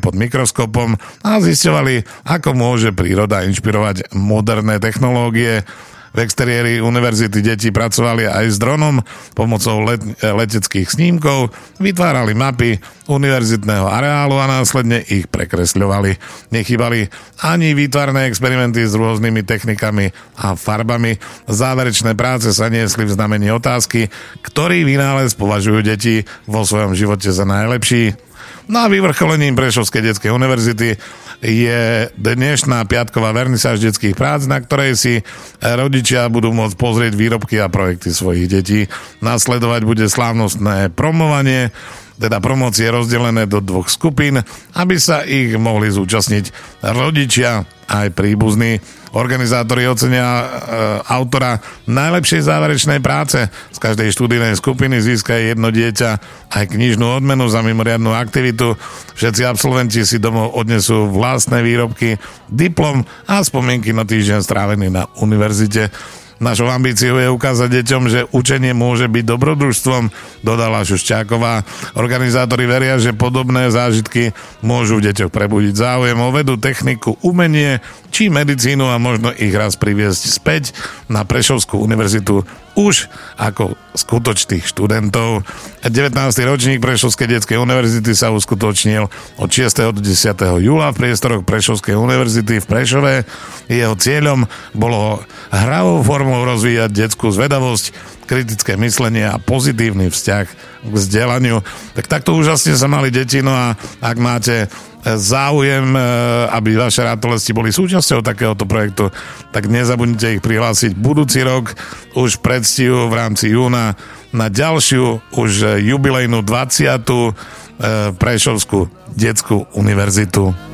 pod mikroskopom a zisťovali, ako môže príroda inšpirovať moderné technológie. V exteriéri univerzity deti pracovali aj s dronom pomocou leteckých snímkov, vytvárali mapy univerzitného areálu a následne ich prekresľovali. Nechýbali ani výtvarné experimenty s rôznymi technikami a farbami. Záverečné práce sa niesli v znamení otázky, ktorý vynález považujú deti vo svojom živote za najlepší. No a vyvrcholením Prešovskej detskej univerzity je dnešná piatková vernisáž detských prác, na ktorej si rodičia budú môcť pozrieť výrobky a projekty svojich detí. Nasledovať bude slávnostné promovanie, teda promócie rozdelené do 2 skupín, aby sa ich mohli zúčastniť rodičia aj príbuzní. Organizátori ocenia autora najlepšej záverečnej práce. Z každej študijnej skupiny získa jedno dieťa aj knižnú odmenu za mimoriadnu aktivitu. Všetci absolventi si domov odnesú vlastné výrobky, diplom a spomienky na týždeň strávený na univerzite. Našou ambíciou je ukázať deťom, že učenie môže byť dobrodružstvom, dodala Šušťáková. Organizátori veria, že podobné zážitky môžu v deťoch prebudiť záujem o vedu, techniku, umenie či medicínu a možno ich raz priviesť späť na Prešovskú univerzitu už ako skutočných študentov. 19. ročník Prešovskej detskej univerzity sa uskutočnil od 6. do 10. júla v priestoroch Prešovskej univerzity v Prešove. Jeho cieľom bolo hravou formou rozvíjať detskú zvedavosť, kritické myslenie a pozitívny vzťah k vzdelaniu. Tak takto úžasne sa mali deti, no a ak máte záujem, aby vaše ratolesti boli súčasťou takéhoto projektu, tak nezabudnite ich prihlásiť budúci rok už v predstihu v rámci júna na ďalšiu už jubilejnú 20. Prešovskú detskú univerzitu.